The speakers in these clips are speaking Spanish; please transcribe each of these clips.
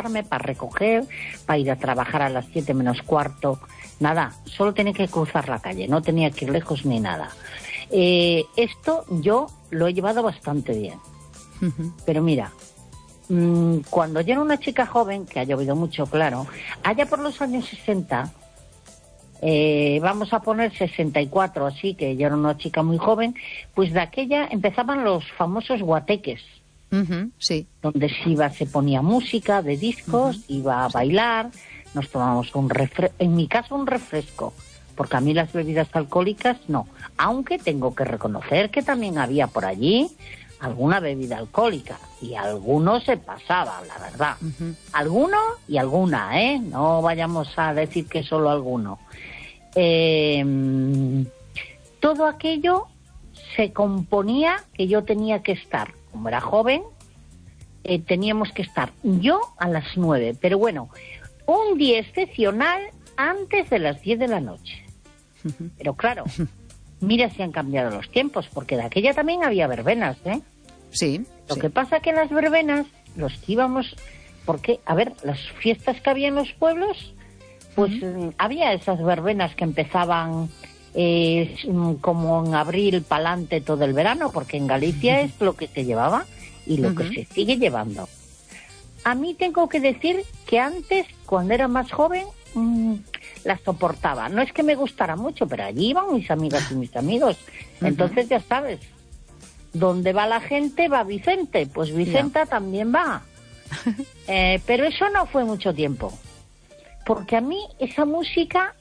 levantarme, para recoger, para ir a trabajar a las 7 menos cuarto. Nada, solo tenía que cruzar la calle, no tenía que ir lejos ni nada. Esto yo lo he llevado bastante bien. Pero mira, cuando yo era una chica joven, que ha llovido mucho, claro, allá por los años 60, vamos a poner 64, así que yo era una chica muy joven, pues de aquella empezaban los famosos guateques. Sí. Donde se ponía música de discos, iba a bailar, nos tomábamos en mi caso un refresco, porque a mí las bebidas alcohólicas no, aunque tengo que reconocer que también había por allí alguna bebida alcohólica, y alguno se pasaba, la verdad. Alguno y alguna, no vayamos a decir que solo alguno. Todo aquello se componía que yo tenía que estar, como era joven, teníamos que estar yo a las 9, pero bueno, un día excepcional antes de las 10 de la noche. Pero claro, mira si han cambiado los tiempos, porque de aquella también había verbenas, Sí. Lo que pasa que las verbenas, los que íbamos, porque, a ver, las fiestas que había en los pueblos, pues había esas verbenas que empezaban como en abril pa'lante todo el verano, porque en Galicia es lo que se llevaba y lo que se sigue llevando. A mí tengo que decir que antes, cuando era más joven, las soportaba. No es que me gustara mucho, pero allí iban mis amigas y mis amigos. Entonces ya sabes, donde va la gente va Vicente, pues Vicenta también va. Pero eso no fue mucho tiempo, porque a mí esa música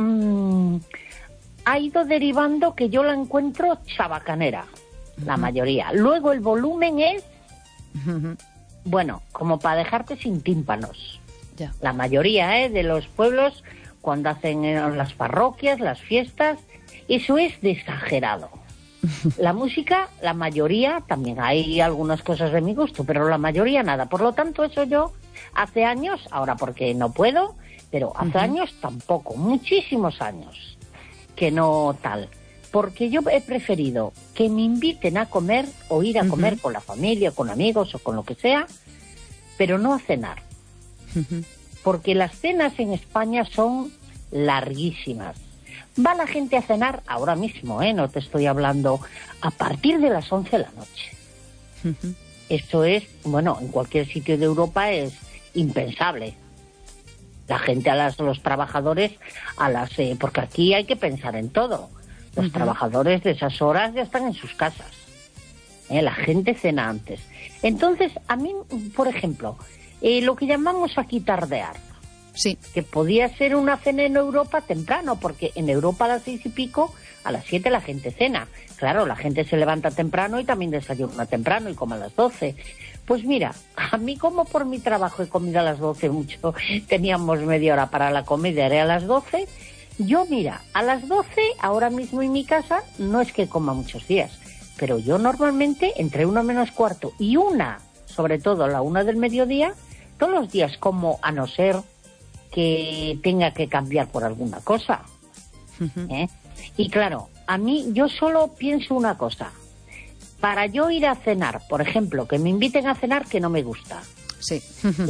ha ido derivando que yo la encuentro chabacanera, la mayoría. Luego el volumen es, bueno, como para dejarte sin tímpanos. Ya. La mayoría de los pueblos, cuando hacen las parroquias, las fiestas, eso es de exagerado. La música, la mayoría, también hay algunas cosas de mi gusto, pero la mayoría nada. Por lo tanto, eso yo hace años, ahora porque no puedo, pero hace años tampoco, muchísimos años, que no tal. Porque yo he preferido que me inviten a comer o ir a comer con la familia, con amigos o con lo que sea, pero no a cenar. Porque las cenas en España son larguísimas. Va la gente a cenar ahora mismo, no te estoy hablando, a partir de las 11 de la noche. Esto es, bueno, en cualquier sitio de Europa es impensable. La gente, los trabajadores, porque aquí hay que pensar en todo. Los trabajadores de esas horas ya están en sus casas. La gente cena antes. Entonces, a mí, por ejemplo, lo que llamamos aquí tardear, sí, que podía ser una cena en Europa temprano, porque en Europa a las 6 y pico, a las 7 la gente cena. Claro, la gente se levanta temprano y también desayuna temprano y come a las 12. Pues mira, a mí como por mi trabajo he comido a las 12 mucho, teníamos media hora para la comida, era a las 12. Yo, mira, a las 12, ahora mismo en mi casa, no es que coma muchos días, pero yo normalmente entre 1 menos cuarto y 1, sobre todo la 1 del mediodía, todos los días como, a no ser que tenga que cambiar por alguna cosa. Y claro, a mí yo solo pienso una cosa. Para yo ir a cenar, por ejemplo, que me inviten a cenar, que no me gusta. Sí.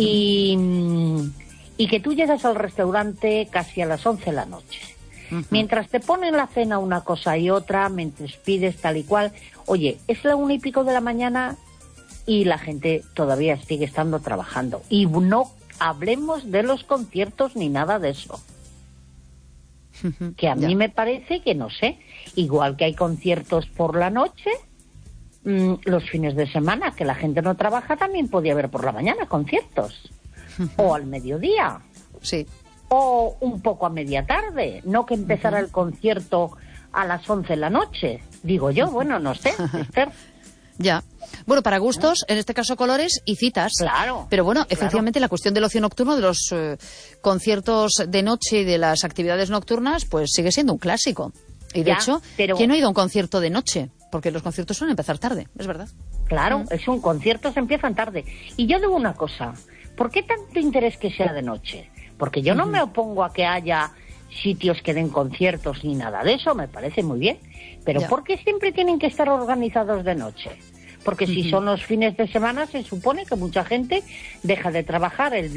Y que tú llegas al restaurante casi a las 11 de la noche. Mientras te ponen la cena una cosa y otra, mientras pides tal y cual, oye, es la 1 y pico de la mañana y la gente todavía sigue estando trabajando. Y no hablemos de los conciertos ni nada de eso. Que a mí me parece que, no sé, igual que hay conciertos por la noche, los fines de semana, que la gente no trabaja, también podía haber por la mañana conciertos. O al mediodía. Sí. O un poco a media tarde. No que empezara el concierto a las 11 de la noche. Digo yo, bueno, no sé, Esther. Ya. Bueno, para gustos, en este caso colores y citas. Claro. Pero bueno, efectivamente la cuestión del ocio nocturno, de los conciertos de noche y de las actividades nocturnas, pues sigue siendo un clásico. Y de hecho, ¿quién no ha ido a un concierto de noche? Porque los conciertos suelen empezar tarde, es verdad. Claro, conciertos empiezan tarde. Y yo digo una cosa, ¿por qué tanto interés que sea de noche? Porque yo no me opongo a que haya sitios que den conciertos ni nada de eso, me parece muy bien. Pero ¿por qué siempre tienen que estar organizados de noche? Porque si son los fines de semana, se supone que mucha gente deja de trabajar el